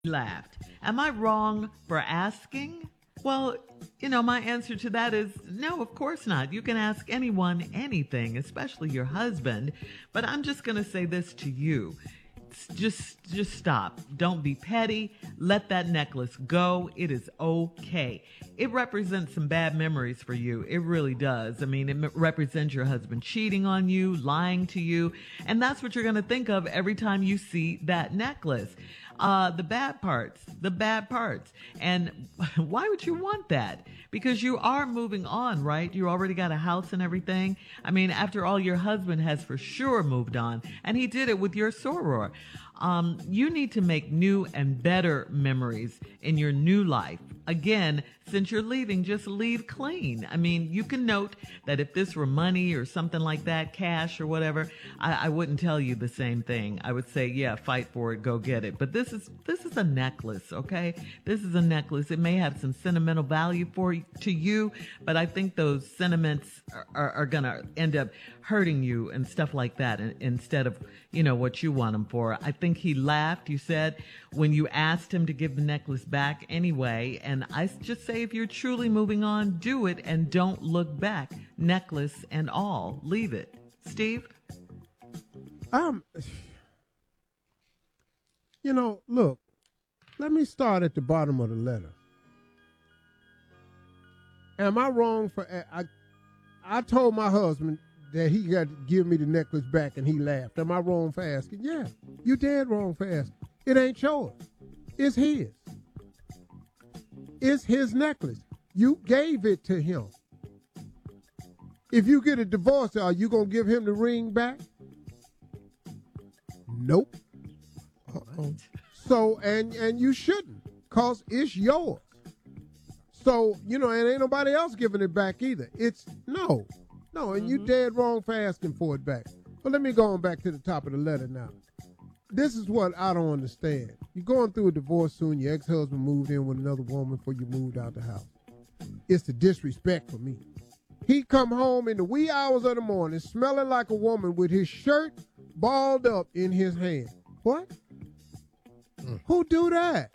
Laughed. Am I wrong for asking? Well, my answer to that is no, of course not. You can ask anyone anything, especially your husband. But I'm just going to say this to you. Just stop. Don't be petty. Let that necklace go. It is okay. It represents some bad memories for you. It really does. I mean, it represents your husband cheating on you, lying to you, and that's what you're going to think of every time you see that necklace. The bad parts. And why would you want that? Because you are moving on, right? You already got a house and everything. I mean, after all, your husband has for sure moved on, and he did it with your soror. You need to make new and better memories in your new life. Again, since you're leaving, just leave clean. I mean, you can note that if this were money or something like that, cash or whatever, I wouldn't tell you the same thing. I would say, yeah, fight for it, go get it. But this is a necklace, okay? This is a necklace. It may have some sentimental value to you, but I think those sentiments are going to end up hurting you and stuff like that instead of, what you want them for. I think he laughed, you said, when you asked him to give the necklace back anyway. And I just say, if you're truly moving on, do it and don't look back. Necklace and all. Leave it. Steve? Look, let me start at the bottom of the letter. Am I wrong for... I told my husband that he got to give me the necklace back, and he laughed. Am I wrong for asking? Yeah, you dead wrong for asking. It ain't yours. It's his. It's his necklace. You gave it to him. If you get a divorce, are you going to give him the ring back? Nope. Uh-oh. So, and you shouldn't, because it's yours. So, and ain't nobody else giving it back either. It's no, and you dead wrong for asking for it back. But let me go on back to the top of the letter now. This is what I don't understand. You're going through a divorce soon. Your ex-husband moved in with another woman before you moved out the house. It's the disrespect for me. He come home in the wee hours of the morning smelling like a woman with his shirt balled up in his hand. What? Who do that?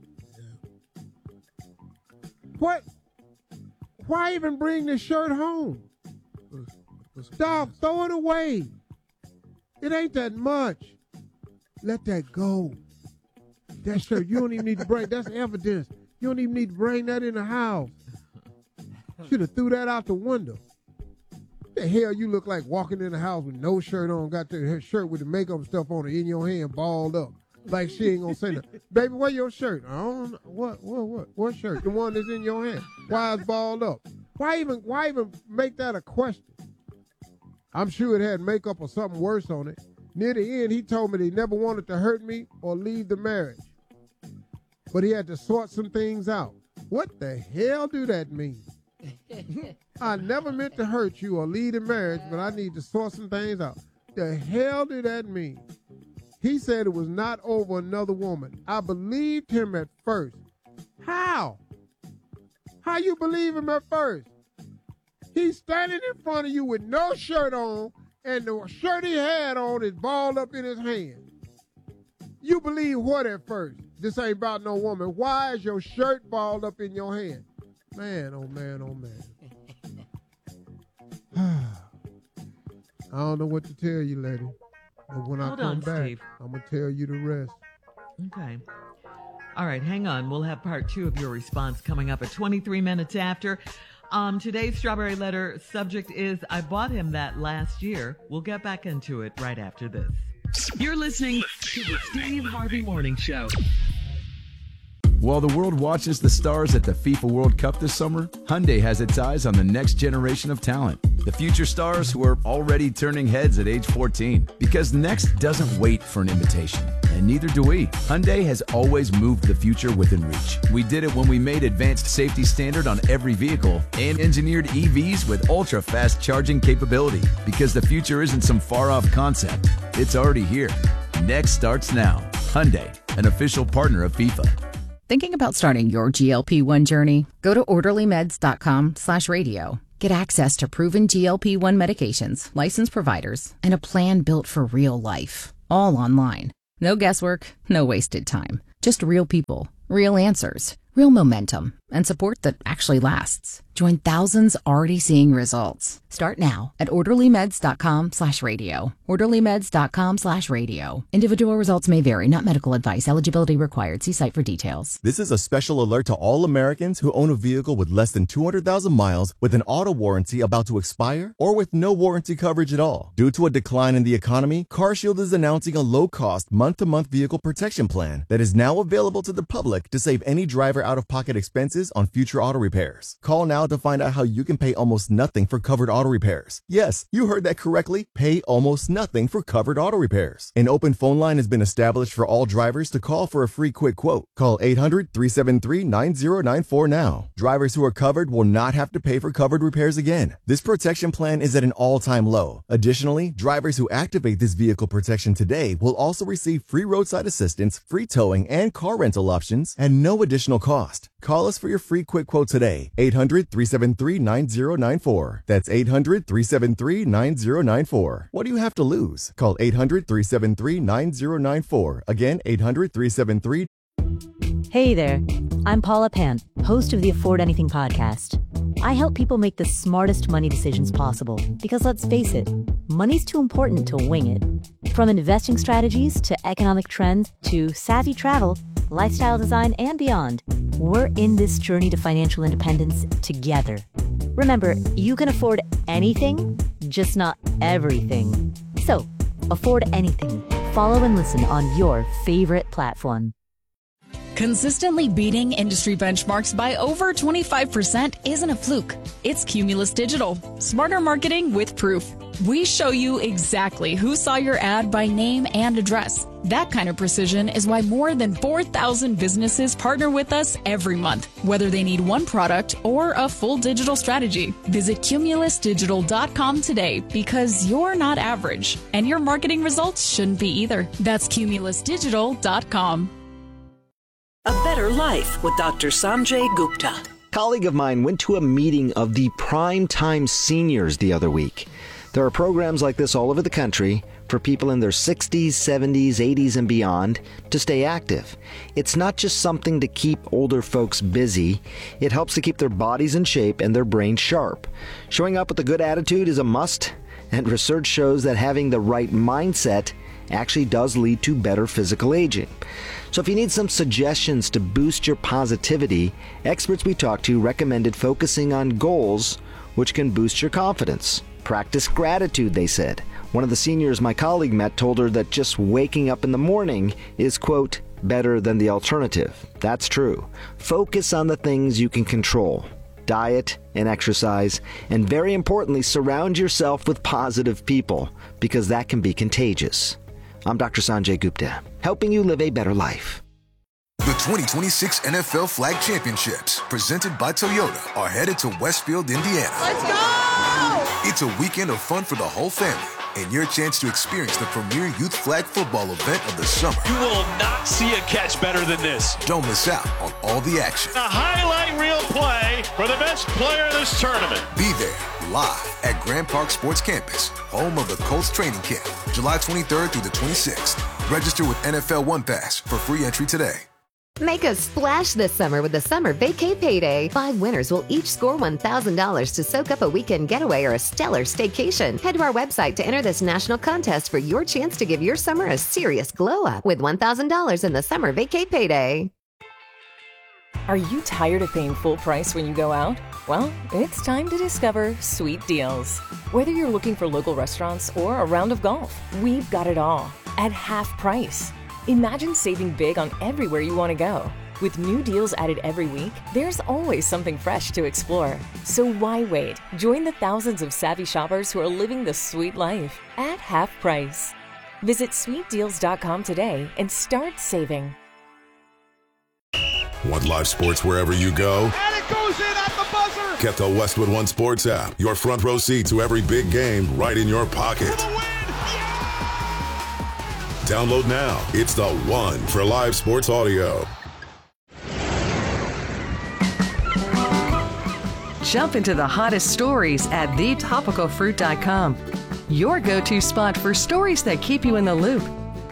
What? Why even bring the shirt home? Dog, throw it away. It ain't that much. Let that go. That shirt, you don't even need to bring, that's evidence. You don't even need to bring that in the house. Should have threw that out the window. The hell you look like walking in the house with no shirt on, got the shirt with the makeup stuff on it in your hand, balled up. Like she ain't gonna say nothing. Baby, where your shirt? I don't know. What shirt? The one that's in your hand. Why it's balled up? Why even make that a question? I'm sure it had makeup or something worse on it. Near the end, he told me that he never wanted to hurt me or leave the marriage. But he had to sort some things out. What the hell do that mean? I never meant to hurt you or leave the marriage, but I need to sort some things out. The hell did that mean? He said it was not over another woman. I believed him at first. How? How you believe him at first? He's standing in front of you with no shirt on, and the shirt he had on is balled up in his hand. You believe what at first? This ain't about no woman. Why is your shirt balled up in your hand? Man, oh man, oh man. I don't know what to tell you, lady. But when I come back, Steve, I'm going to tell you the rest. Okay. All right, hang on. We'll have part 2 of your response coming up at 23 minutes after. Today's Strawberry Letter subject is, I bought him that last year. We'll get back into it right after this. You're listening to the Steve Harvey Morning Show. While the world watches the stars at the FIFA World Cup this summer, Hyundai has its eyes on the next generation of talent. The future stars who are already turning heads at age 14. Because next doesn't wait for an invitation. And neither do we. Hyundai has always moved the future within reach. We did it when we made advanced safety standard on every vehicle and engineered EVs with ultra-fast charging capability. Because the future isn't some far-off concept. It's already here. Next starts now. Hyundai, an official partner of FIFA. Thinking about starting your GLP-1 journey? Go to orderlymeds.com/radio. Get access to proven GLP-1 medications, licensed providers, and a plan built for real life. All online. No guesswork, no wasted time. Just real people, real answers, real momentum, and support that actually lasts. Join thousands already seeing results. Start now at orderlymeds.com/radio. orderlymeds.com/radio. Individual results may vary, not medical advice. Eligibility required. See site for details. This is a special alert to all Americans who own a vehicle with less than 200,000 miles with an auto warranty about to expire or with no warranty coverage at all. Due to a decline in the economy, CarShield is announcing a low-cost month-to-month vehicle protection plan that is now available to the public to save any driver out-of-pocket expenses on future auto repairs. Call now to find out how you can pay almost nothing for covered auto repairs. Yes, you heard that correctly. Pay almost nothing for covered auto repairs. An open phone line has been established for all drivers to call for a free quick quote. Call 800-373-9094 now. Drivers who are covered will not have to pay for covered repairs again. This protection plan is at an all-time low. Additionally, drivers who activate this vehicle protection today will also receive free roadside assistance, free towing, and car rental options at no additional cost. Call us for your free quick quote today. 800-373-9094. That's 800-373-9094. What do you have to lose? Call 800-373-9094. Again, 800-373. Hey there, I'm Paula Pant, host of the Afford Anything podcast. I help people make the smartest money decisions possible because, let's face it, money's too important to wing it. From investing strategies to economic trends to savvy travel, lifestyle design, and beyond, we're in this journey to financial independence together. Remember, you can afford anything, just not everything. So, afford anything. Follow and listen on your favorite platform. Consistently beating industry benchmarks by over 25% isn't a fluke. It's Cumulus Digital. Smarter marketing with proof. We show you exactly who saw your ad by name and address. That kind of precision is why more than 4,000 businesses partner with us every month, whether they need one product or a full digital strategy. Visit cumulusdigital.com today because you're not average, and your marketing results shouldn't be either. That's cumulusdigital.com. A Better Life with Dr. Sanjay Gupta. A colleague of mine went to a meeting of the Prime Time Seniors the other week. There are programs like this all over the country for people in their 60s, 70s, 80s, and beyond to stay active. It's not just something to keep older folks busy. It helps to keep their bodies in shape and their brains sharp. Showing up with a good attitude is a must, and research shows that having the right mindset actually does lead to better physical aging. So if you need some suggestions to boost your positivity, experts we talked to recommended focusing on goals which can boost your confidence. Practice gratitude, they said. One of the seniors my colleague met told her that just waking up in the morning is, quote, better than the alternative. That's true. Focus on the things you can control. Diet and exercise, and very importantly, surround yourself with positive people because that can be contagious. I'm Dr. Sanjay Gupta, helping you live a better life. The 2026 NFL Flag Championships, presented by Toyota, are headed to Westfield, Indiana. Let's go! It's a weekend of fun for the whole family and your chance to experience the premier youth flag football event of the summer. You will not see a catch better than this. Don't miss out on all the action. A highlight reel play for the best player of this tournament. Be there live at Grand Park Sports Campus, home of the Colts training camp, July 23rd through the 26th. Register with NFL One Pass for free entry today. Make a splash this summer with the Summer Vacay Payday. 5 winners will each score $1,000 to soak up a weekend getaway or a stellar staycation. Head to our website to enter this national contest for your chance to give your summer a serious glow-up with $1,000 in the Summer Vacay Payday. Are you tired of paying full price when you go out? Well, it's time to discover Sweet Deals. Whether you're looking for local restaurants or a round of golf, we've got it all at half price. Imagine saving big on everywhere you want to go. With new deals added every week, there's always something fresh to explore. So why wait? Join the thousands of savvy shoppers who are living the sweet life at half price. Visit sweetdeals.com today and start saving. Want live sports wherever you go? And it goes in at the buzzer! Get the Westwood One Sports app. Your front row seat to every big game right in your pocket. For the win! Download now. It's the one for live sports audio. Jump into the hottest stories at thetopicalfruit.com. Your go-to spot for stories that keep you in the loop.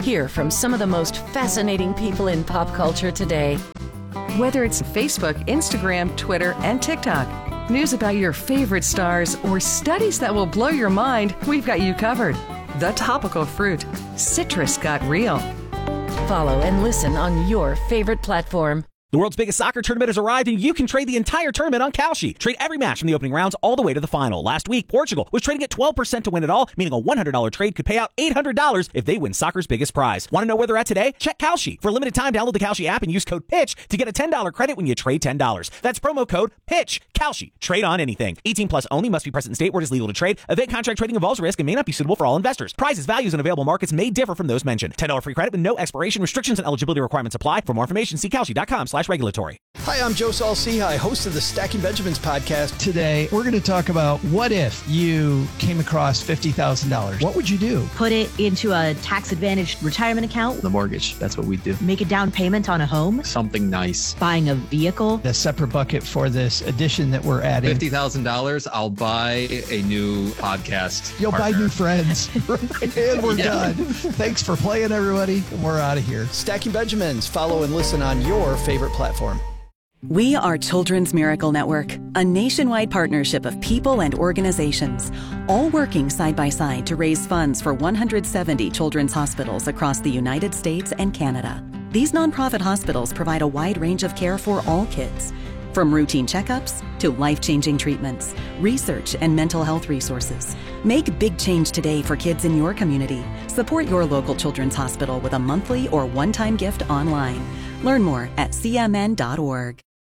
Hear from some of the most fascinating people in pop culture today. Whether it's Facebook, Instagram, Twitter, and TikTok, news about your favorite stars, or studies that will blow your mind, we've got you covered. The Topical Fruit. Citrus got real. Follow and listen on your favorite platform. The world's biggest soccer tournament has arrived, and you can trade the entire tournament on Kalshi. Trade every match from the opening rounds all the way to the final. Last week, Portugal was trading at 12% to win it all, meaning a $100 trade could pay out $800 if they win soccer's biggest prize. Want to know where they're at today? Check Kalshi. For a limited time, download the Kalshi app and use code PITCH to get a $10 credit when you trade $10. That's promo code PITCH. Kalshi. Trade on anything. 18 plus only. Must be present in state where it is legal to trade. Event contract trading involves risk and may not be suitable for all investors. Prizes, values, and available markets may differ from those mentioned. $10 free credit with no expiration. Restrictions and eligibility requirements apply. For more information, see Kalshi.com/regulatory. Hi, I'm Joe Saul-Sehy, host of the Stacking Benjamins podcast. Today, we're going to talk about what if you came across $50,000. What would you do? Put it into a tax-advantaged retirement account. The mortgage, that's what we do. Make a down payment on a home. Something nice. Buying a vehicle. A separate bucket for this addition that we're adding. $50,000, I'll buy a new podcast You'll partner. buy new friends. And we're done. Thanks for playing, everybody. We're out of here. Stacking Benjamins. Follow and listen on your favorite platform. We are Children's Miracle Network, a nationwide partnership of people and organizations, all working side by side to raise funds for 170 children's hospitals across the United States and Canada. These nonprofit hospitals provide a wide range of care for all kids, from routine checkups to life-changing treatments, research, and mental health resources. Make big change today for kids in your community. Support your local children's hospital with a monthly or one-time gift online. Learn more at cmn.org.